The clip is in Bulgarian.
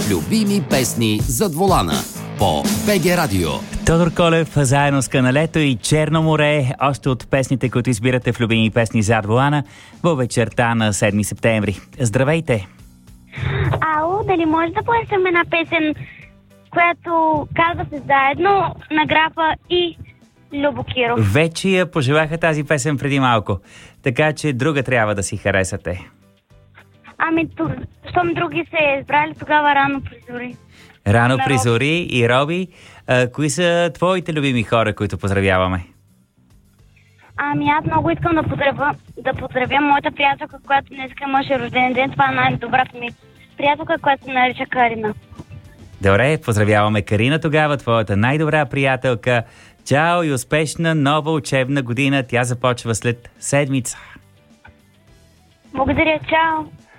Любими песни зад волана по БГ Радио. Тодор Колев заедно с Каналето и Черно море, още от песните, които избирате в любими песни зад волана във вечерта на 7 септември. Здравейте! Ало, дали може да поесем една песен, която казва се заедно на Графа и Любо Киров? Вече я пожелаха тази песен преди малко, така че друга трябва да си харесате. Щом други се избрали, тогава Рано при зори. Рано при зори и Роби. Кои са твоите любими хора, които поздравяваме? Аз много искам да поздравя моята приятелка, която днес имаше рожден ден. Това е най-добрата ми приятелка, която се нарича Карина. Добре, поздравяваме Карина тогава, твоята най-добра приятелка. Чао и успешна нова учебна година. Тя започва след седмица. Благодаря, чао!